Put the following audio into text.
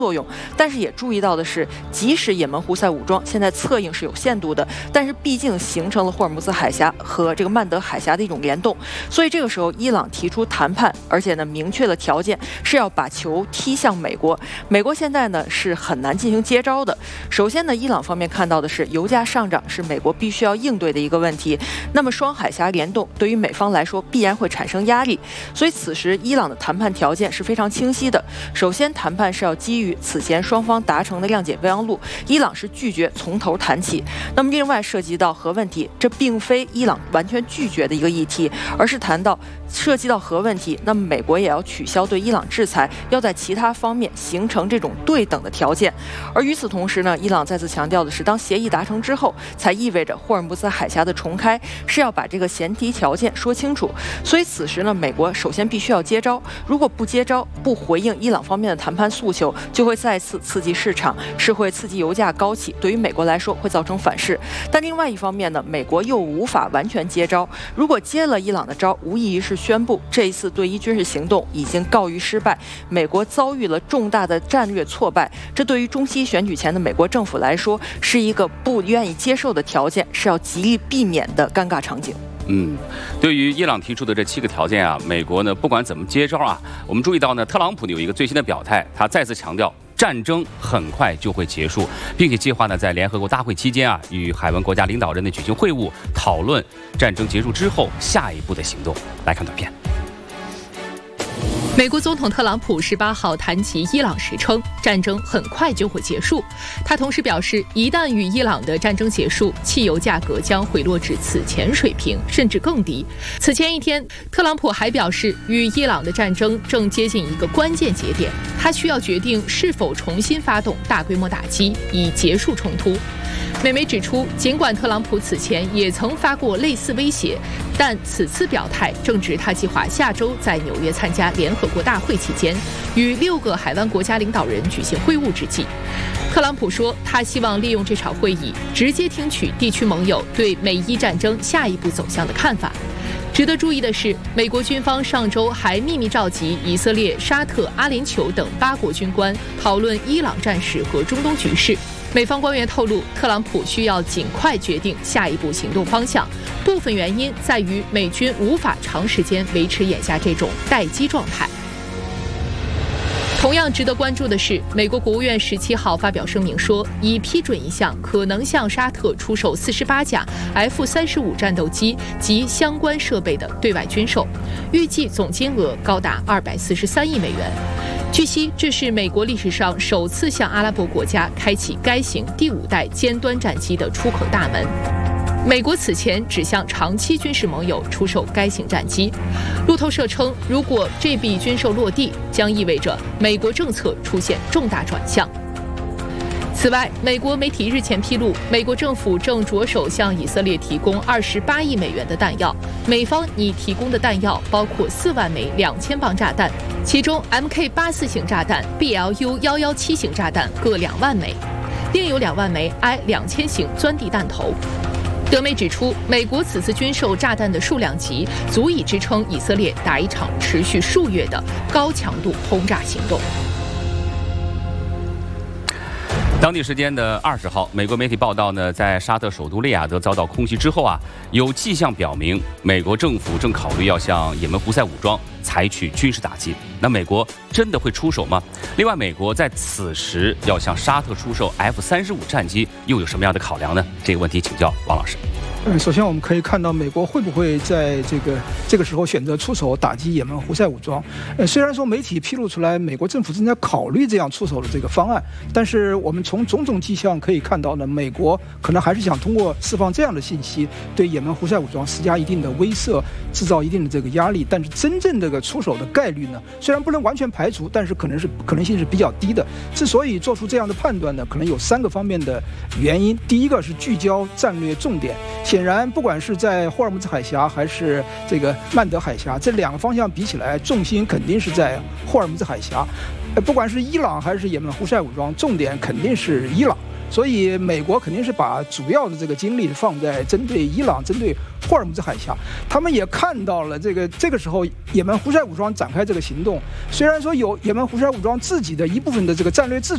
作用，但是也注意到的是，即使也门胡塞武装现在策应是有限度的，但是毕竟形成了霍尔木兹海峡和这个曼德海峡的一种联动，所以这个时候伊朗提出谈判，而且呢明确了条件是要把球踢向美国。美国现在呢是很难进行接招的。首先呢，伊朗方面看到的是油价上涨是美国必须要应对的一个问题，那么双海峡联动对于美方来说必然会产生压力，所以此时伊朗的谈判条件是非常清晰的。首先，谈判是要基于此前双方达成的谅解备忘录，伊朗是拒绝从头谈起。那么另外涉及到核问题，这并非伊朗完全拒绝的一个议题，而是谈到涉及到核问题，那么美国也要取消对伊朗制裁，要在其他方面形成这种对等的条件。而与此同时呢，伊朗再次强调的是，当协议达成之后，才意味着霍尔木兹海峡的重开是要把这个前提条件说清楚。所以此时呢，美国首先必须要接招，如果不接招，不回应伊朗方面的谈判诉求，就会再次刺激市场，是会刺激油价高企，对于美国来说会造成反噬。但另外一方面呢，美国又无法完全接招，如果接了伊朗的招，无异于是宣布这一次对伊军事行动已经告于失败，美国遭遇了重大的战略挫败。这对于中期选举前的美国政府来说，是一个不愿意接受的条件，是要极力避免的尴尬场景。 对于伊朗提出的这7个条件啊，美国呢不管怎么接招啊，我们注意到呢，特朗普有一个最新的表态，他再次强调战争很快就会结束，并且计划呢在联合国大会期间啊，与海湾国家领导人的举行会晤，讨论战争结束之后下一步的行动。来看短片。 美国总统特朗普18号谈及伊朗时称，战争很快就会结束。他同时表示，一旦与伊朗的战争结束，汽油价格将回落至此前水平，甚至更低。此前一天，特朗普还表示，与伊朗的战争正接近一个关键节点，他需要决定是否重新发动大规模打击，以结束冲突。美媒指出，尽管特朗普此前也曾发过类似威胁，但此次表态正值他计划下周在纽约参加联合国大会期间，与6个海湾国家领导人举行会晤之际。特朗普说，他希望利用这场会议直接听取地区盟友对美伊战争下一步走向的看法。值得注意的是，美国军方上周还秘密召集以色列、沙特、阿联酋等8国军官讨论伊朗战事和中东局势。美方官员透露，特朗普需要尽快决定下一步行动方向，部分原因在于美军无法长时间维持眼下这种待机状态。同样值得关注的是，美国国务院17号发表声明说，已批准一项可能向沙特出售48架 F-35战斗机及相关设备的对外军售，预计总金额高达243亿美元。据悉，这是美国历史上首次向阿拉伯国家开启该型第5代尖端战机的出口大门。美国此前只向长期军事盟友出售该型战机。路透社称，如果这笔军售落地，将意味着美国政策出现重大转向。此外，美国媒体日前披露，美国政府正着手向以色列提供28亿美元的弹药，美方拟提供的弹药包括4万枚2000磅炸弹，其中 MK84 型炸弹、BLU117型炸弹各2万枚，另有2万枚 I2000型钻地弹头。德媒指出，美国此次军售炸弹的数量级足以支撑以色列打一场持续数月的高强度轰炸行动。 当地时间的20号，美国媒体报道呢，在沙特首都利雅得遭到空袭之后啊，有迹象表明美国政府正考虑要向也门胡塞武装采取军事打击。那美国真的会出手吗？另外，美国在此时要向沙特出售 F-35战机，又有什么样的考量呢？这个问题请教王老师。 首先我们可以看到，美国会不会在这个时候选择出手打击也门胡塞武装？虽然说媒体披露出来，美国政府正在考虑这样出手的这个方案，但是我们从种种迹象可以看到呢，美国可能还是想通过释放这样的信息，对也门胡塞武装施加一定的威慑，制造一定的这个压力。但是真正这个出手的概率呢，虽然不能完全排除，但是可能性是比较低的。之所以做出这样的判断呢，可能有3个方面的原因。第一个是聚焦战略重点。显然，不管是在霍尔木兹海峡还是这个曼德海峡，这2个方向比起来，重心肯定是在霍尔木兹海峡。不管是伊朗还是也门胡塞武装，重点肯定是伊朗。所以，美国肯定是把主要的这个精力放在针对伊朗、针对霍尔木兹海峡。他们也看到了这个时候，也门胡塞武装展开这个行动，虽然说有也门胡塞武装自己的一部分的这个战略自主。